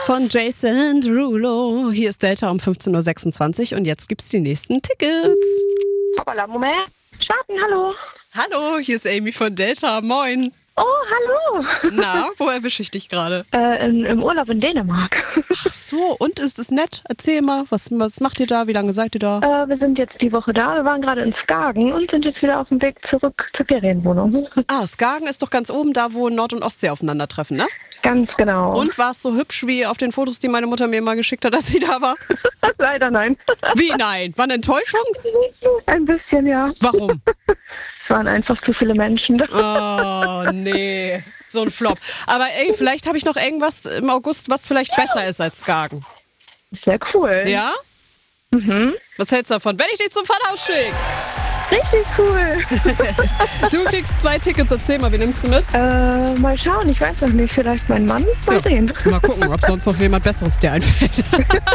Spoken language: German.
Von Jason Derulo. Hier ist Delta um 15.26 Uhr und jetzt gibt's die nächsten Tickets. Hoppala, Moment. Starten, hallo. Hallo, hier ist Amy von Delta. Moin. Oh, hallo. Na, wo erwische ich dich gerade? Im Urlaub in Dänemark. Ach so, und ist es nett? Erzähl mal, was macht ihr da? Wie lange seid ihr da? Wir sind jetzt die Woche da. Wir waren gerade in Skagen und sind jetzt wieder auf dem Weg zurück zur Ferienwohnung. Ah, Skagen ist doch ganz oben da, wo Nord- und Ostsee aufeinandertreffen, ne? Ganz genau. Und war es so hübsch wie auf den Fotos, die meine Mutter mir mal geschickt hat, als sie da war? Leider nein. Wie nein? War eine Enttäuschung? Ein bisschen, ja. Warum? Es waren einfach zu viele Menschen da. Oh, nee. So ein Flop. Aber ey, vielleicht habe ich noch irgendwas im August, was vielleicht besser ist als Skagen. Sehr cool. Ja? Mhm. Was hältst du davon, wenn ich dich zum Vaterhaus schicke? Richtig cool. Du kriegst 2 Tickets, erzähl mal, wie nimmst du mit? Mal schauen, ich weiß noch nicht. Vielleicht mein Mann? Mal sehen. Mal gucken, ob sonst noch jemand Besseres dir einfällt.